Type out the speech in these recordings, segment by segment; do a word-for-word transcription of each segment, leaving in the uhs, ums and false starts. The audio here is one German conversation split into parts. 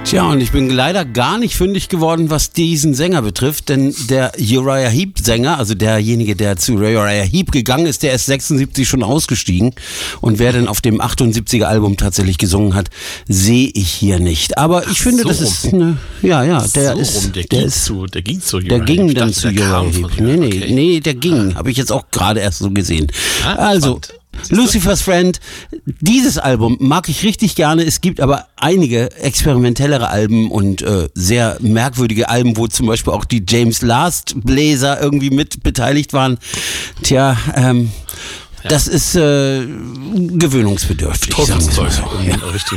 Tja, und ich bin leider gar nicht fündig geworden, was diesen Sänger betrifft, denn der Uriah Heep-Sänger, also derjenige, der zu Uriah Heep gegangen ist, der ist sechsundsiebzig schon ausgestiegen, und wer denn auf dem achtundsiebziger Album tatsächlich gesungen hat, sehe ich hier nicht. Aber ich finde, so das rum. ist eine, ja, ja, der so ist, rum. Der, der ging ist, zu, der ging zu Uriah der ging Heep. dann dachte, zu Uriah Heep. Nee, nee, okay. nee, der ging, habe ich jetzt auch gerade erst so gesehen. Ah, also, spannend. Lucifer's Friend, dieses Album mag ich richtig gerne. Es gibt aber einige experimentellere Alben und äh, sehr merkwürdige Alben, wo zum Beispiel auch die James Last Bläser irgendwie mit beteiligt waren. Tja, ähm, ja. das ist äh, gewöhnungsbedürftig. Teufelszeug. So. Ja. Richtig.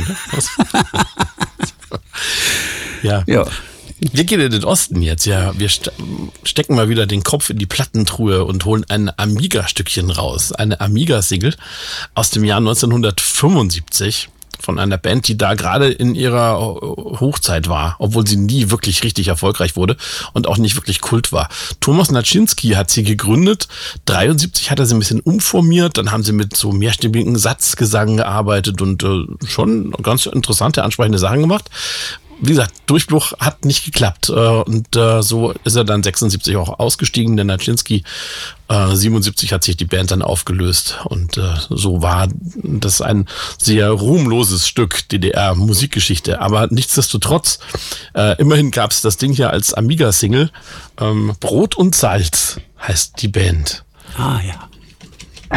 ja. ja. Wir gehen in den Osten jetzt, ja. Wir ste- stecken mal wieder den Kopf in die Plattentruhe und holen ein Amiga-Stückchen raus. Eine Amiga-Single aus dem Jahr neunzehnhundertfünfundsiebzig von einer Band, die da gerade in ihrer Hochzeit war, obwohl sie nie wirklich richtig erfolgreich wurde und auch nicht wirklich Kult war. Thomas Naczynski hat sie gegründet. dreiundsiebzig hat er sie ein bisschen umformiert. Dann haben sie mit so mehrstimmigen Satzgesang gearbeitet und äh, schon ganz interessante, ansprechende Sachen gemacht. Wie gesagt, Durchbruch hat nicht geklappt. Und so ist er dann sechsundsiebzig auch ausgestiegen. Der Naczynski, siebenundsiebzig hat sich die Band dann aufgelöst. Und so war das ein sehr ruhmloses Stück D D R-Musikgeschichte. Aber nichtsdestotrotz, immerhin gab es das Ding hier als Amiga-Single. Brot und Salz heißt die Band. Ah ja.